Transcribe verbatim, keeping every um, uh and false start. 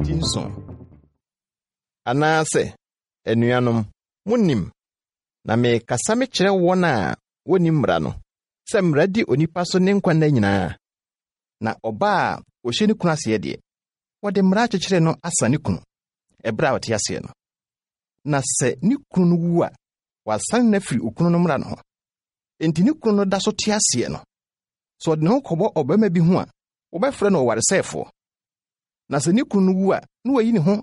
tinso. Anaasɛ, anuanom, munim, na me kasa me kyerɛ wɔn a wonim mmara no, sɛ mmara di onipa so ne nkwanna nyinaa. Na ɔba a ohye ne kunu aseɛ deɛ, wɔde mmara kyekyere no asa ne kunu, ɛbra a ɔte aseɛ no. Na sɛ ne kunu no wu a, wasan na firi okunu no mmara no ho. Enti ne kunu no da so te aseɛ no, so ɔde ne ho kɔbɔ ɔbarima bi ho a, wɔbɛfrɛ no ɔwaresɛefoɔ. Na sɛ ne kunu no wu a, na wayi ne ho